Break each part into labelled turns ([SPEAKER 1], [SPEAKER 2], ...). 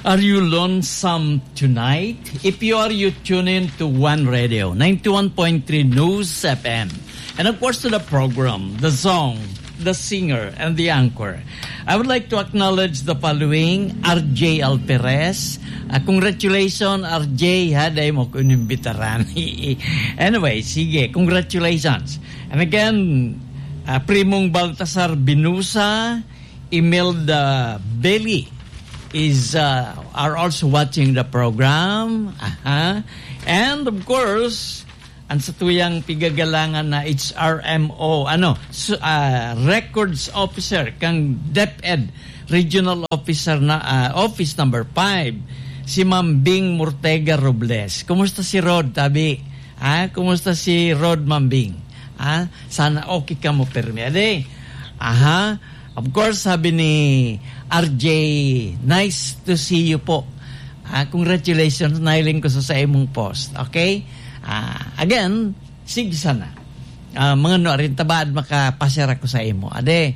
[SPEAKER 1] Are you lonesome tonight? If you are, you tune in to One Radio, 91.3 News FM. And of course to the program, the song, the singer, and the anchor. I would like to acknowledge the following: RJ Alperes. Congratulations, RJ. Haday mo ko inimbitaran. Anyway, sige, congratulations. And again, Primong Baltasar Binusa, Imelda Belli are also watching the program. And of course, ang sa tuyang pigagalangan na HRMO, records officer kang DepEd Regional Officer na Office number 5, si Ma'am Bing Mortega Robles. Kumusta si Rod, tabi? Kumusta si Rod, Ma'am Bing? Sana okay ka mo permede. Of course, sabi ni RJ, nice to see you po. Congratulations, nailing ko sa imong post. Okay? Again, sige sana. Mga rin tabad makapasira ko sa imo. Ade,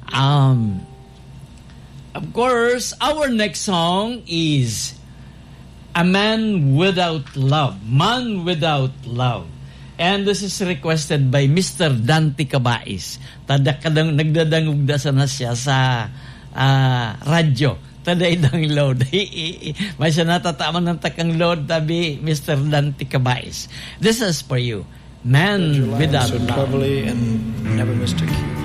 [SPEAKER 1] of course, our next song is A Man Without Love. Man Without Love. And this is requested by Mr. Dante Cabais. Nagdadangog da sana siya sa radyo. Taday dang load. May siya natataman ng takang load, tabi Mr. Dante Cabais. This is for you. Man Without Love.
[SPEAKER 2] So and never missed a key.